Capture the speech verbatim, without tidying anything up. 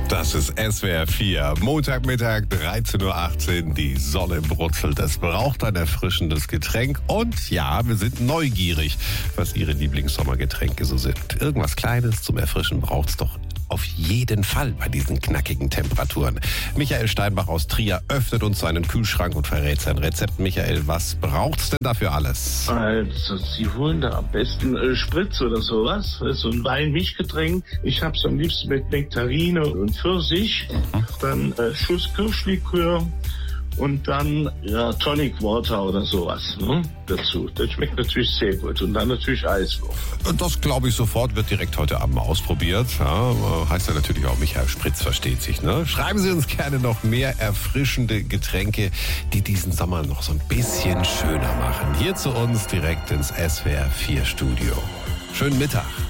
Das ist S W R vier. Montagmittag, dreizehn Uhr achtzehn. Die Sonne brutzelt. Es braucht ein erfrischendes Getränk. Und ja, wir sind neugierig, was Ihre Lieblingssommergetränke so sind. Irgendwas Kleines zum Erfrischen braucht's doch auf jeden Fall bei diesen knackigen Temperaturen. Michael Steinbach aus Trier öffnet uns seinen Kühlschrank und verrät sein Rezept. Michael, was braucht's denn dafür alles? Also, Sie holen da am besten äh, Spritz oder sowas. So ein Wein-Mischgetränk. Ich hab's am liebsten mit Nektarine und Pfirsich. Mhm. Dann äh, Schuss Kirschlikör. Und dann ja, Tonic Water oder sowas ne, dazu. Das schmeckt natürlich sehr gut. Und dann natürlich Eiswürfel. Das glaube ich sofort, wird direkt heute Abend mal ausprobiert. Ja, heißt ja natürlich auch Michael Spritz, versteht sich. Ne? Schreiben Sie uns gerne noch mehr erfrischende Getränke, die diesen Sommer noch so ein bisschen schöner machen. Hier zu uns direkt ins S W R vier Studio. Schönen Mittag.